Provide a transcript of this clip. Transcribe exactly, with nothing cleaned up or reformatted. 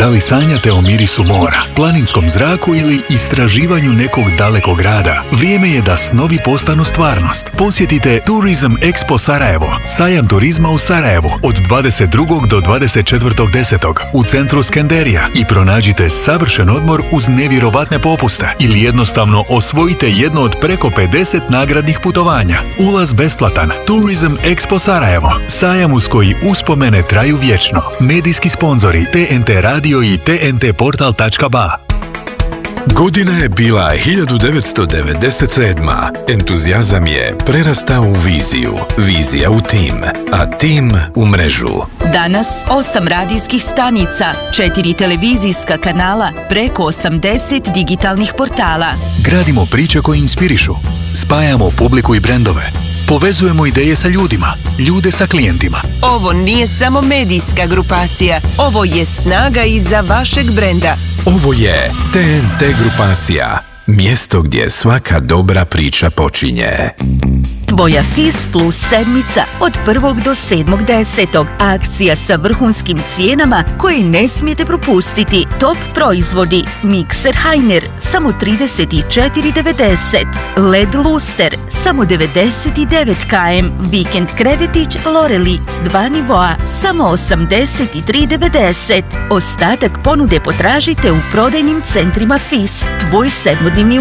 Da li sanjate o mirisu mora, planinskom zraku ili istraživanju nekog dalekog grada? Vrijeme je da snovi postanu stvarnost. Posjetite Tourism Expo Sarajevo, sajam turizma u Sarajevu od dvadeset drugog do dvadeset četvrtog desetog u centru Skenderija i pronađite savršen odmor uz nevjerovatne popuste ili jednostavno osvojite jedno od preko pedeset nagradnih putovanja. Ulaz besplatan. Tourism Expo Sarajevo, sajam uz koji uspomene traju vječno. Medijski sponzori T N T Radio i T N T portal tačka b a. Godina je bila hiljadu devetsto devedeset sedma. Entuzijazam je prerastao u viziju, vizija u tim, a tim u mrežu. Danas osam radijskih stanica, četiri televizijska kanala, preko osamdeset digitalnih portala. Gradimo priče koje inspirišu, spajamo publiku i brendove, povezujemo ideje sa ljudima, ljude sa klijentima. Ovo nije samo medijska grupacija, ovo je snaga iza vašeg brenda. Ovo je T N T grupacija, mjesto gdje svaka dobra priča počinje. Tvoja F I S Plus sedmica od prvog do sedmog desetog. Akcija sa vrhunskim cijenama koje ne smijete propustiti. Top proizvodi. Mikser Heiner samo trideset četiri devedeset. L E D luster samo devedeset devet kilometara. Vikend krevetić Loreli s dva nivoa samo osamdeset tri devedeset. Ostatak ponude potražite u prodajnim centrima F I S. Tvoj sedmodnevni